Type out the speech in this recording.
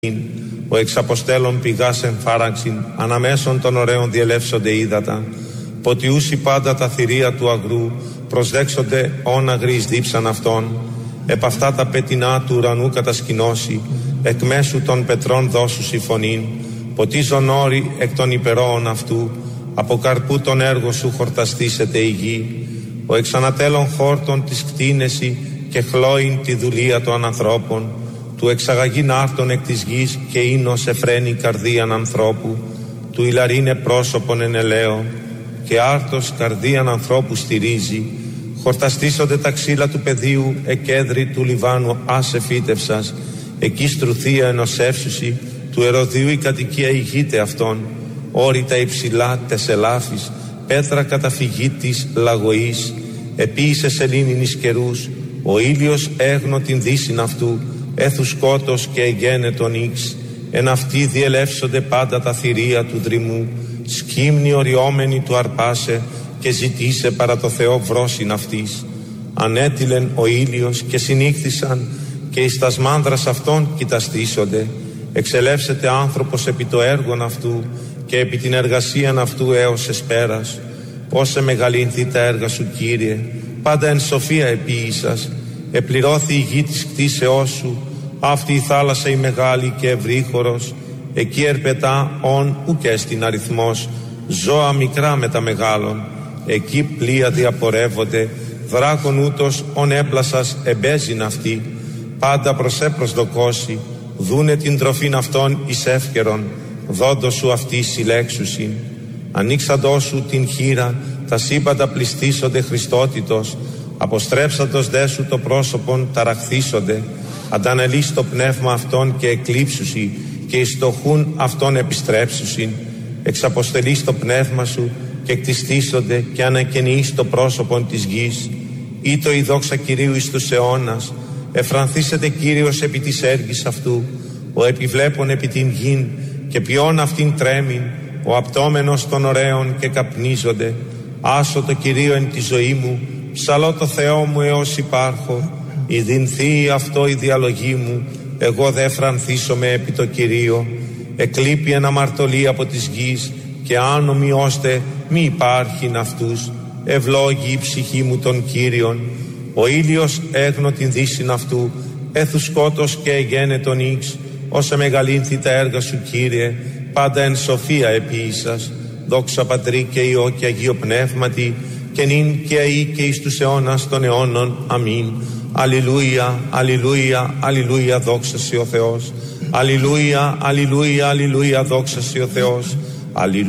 ο εξαποστέλων πηγάς εμφάραξιν, αναμέσων των ωραίων διελεύσονται ύδατα, ποτιούσι πάντα τα θηρία του αγρού, προσδέξονται όναγροι δίψαν αυτών, επ' αυτά τα πετεινά του ουρανού κατασκηνώσει, εκ μέσου των πετρών δώσουσι φωνήν, ποτίζον όρη εκ των υπερώων αυτού, από καρπού τον έργο σου χορταστήσεται η γη, ο εξανατέλων χόρτων της κτίνεση και χλώειν τη δουλεία των ανθρώπων, του εξαγαγήν άρτων εκ της γης και ίνος εφραίνει καρδίαν ανθρώπου, του ηλαρίνε πρόσωπον εν ελαίο, και άρτος καρδίαν ανθρώπου στηρίζει, χορταστήσονται τα ξύλα του πεδίου, εκέδρη του Λιβάνου άσε φύτευσας, εκεί στρουθία ενωσεύσουσι, του Εροδίου η κατοικία ηγείται αυτών, όρητα υψηλά τεσελάφης, πέτρα καταφυγή της λαγωής, επίησε σελήνινης καιρούς, ο ήλιος έγνω την δύσιν αυτού, έθου σκότος και εγένε τον ίξ, εν αυτοί διελεύσονται πάντα τα θηρία του δρυμού, σκύμνη οριόμενη του αρπάσε και ζητήσε παρά το Θεό βρόσιν αυτής. Ανέτειλεν ο ήλιος και συνήχθησαν και εις τας μάνδρας αυτών κοιταστήσονται, εξελεύσεται άνθρωπος επί το έργον αυτού και επί την εργασίαν αυτού έως εσπέρας. Όσε μεγαλύνθη τα έργα σου, Κύριε, πάντα εν σοφία επίησας, επληρώθη η γη της κτίσεώς σου, αυτή η θάλασσα η μεγάλη και ευρύχωρος, εκεί ερπετά ον ουκέστην αριθμός, ζώα μικρά με τα μεγάλων, εκεί πλοία διαπορεύονται, δράκον ούτως ον έπλασας εμπέζειν αυτή, πάντα προς έπροσδοκώσει, δούνε την τροφήν αυτών εις εύκαιρον, δόντο σου αυτή συλλέξουσιν. Ανοίξαντό σου την χείρα, τα σύμπαντα πληστήσονται Χριστότητος, αποστρέψαντος δε σου το πρόσωπον ταραχθήσονται, αντανελείς το πνεύμα αυτών και εκλείψουσι, και εις το χούν αυτών επιστρέψουσιν, εξαποστελείς το πνεύμα σου και εκτιστήσονται και ανακαινείς το πρόσωπον της γης. Ήτο η δόξα Κυρίου εις τους αιώνας, εφρανθήσεται Κύριος επί της έργης αυτού, ο επιβλέπων επί την γην και ποιόν αυτήν τρέμην, ο απτόμενος των ωραίων και καπνίζονται. Άσω το Κυρίο εν τη ζωή μου, ψαλώ το Θεό μου έως υπάρχω, ιδυνθεί αυτό η διαλογή μου, εγώ δε φρανθήσομαι επί το Κυρίο. Εκλείπει ένα αμαρτωλή από της γης και άνομοι ώστε μη υπάρχειν αυτούς. Ευλόγη η ψυχή μου τον Κύριον. Ο ήλιος έγνω την δύσιν αυτού, έθου σκότος και εγένε τον ίξ. Όσα μεγαλύνθη τα έργα σου, Κύριε, πάντα εν σοφία επίησας. Δόξα Πατρί και Υιό και Αγίο Πνεύματι, και νυν και αεί και εις τους αιώνας των αιώνων. Αμήν. Αλληλούια, αλληλούια, αλληλούια, δόξα σοι ο Θεός. Αλληλούια, αλληλούια, αλληλούια, δόξα σοι ο Θεός. Αλληλούια.